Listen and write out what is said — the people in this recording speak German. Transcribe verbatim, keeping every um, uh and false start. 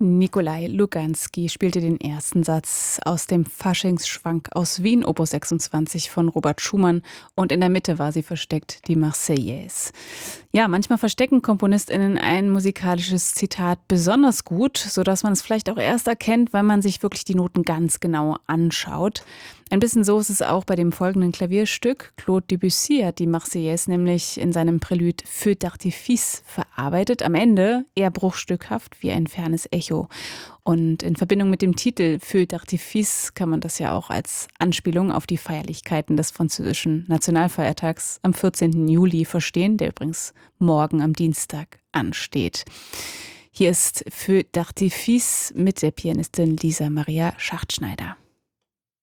Nikolai Luganski spielte den ersten Satz aus dem Faschingsschwank aus Wien, Opus sechsundzwanzig von Robert Schumann, und in der Mitte war sie versteckt, die Marseillaise. Ja, manchmal verstecken KomponistInnen ein musikalisches Zitat besonders gut, sodass man es vielleicht auch erst erkennt, wenn man sich wirklich die Noten ganz genau anschaut. Ein bisschen so ist es auch bei dem folgenden Klavierstück. Claude Debussy hat die Marseillaise nämlich in seinem Prelude Feu d'Artifice verarbeitet. Am Ende eher bruchstückhaft wie ein fernes Echo. Und in Verbindung mit dem Titel Feu d'Artifice kann man das ja auch als Anspielung auf die Feierlichkeiten des französischen Nationalfeiertags am vierzehnten Juli verstehen, der übrigens morgen am Dienstag ansteht. Hier ist Feu d'Artifice mit der Pianistin Lisa Maria Schachtschneider.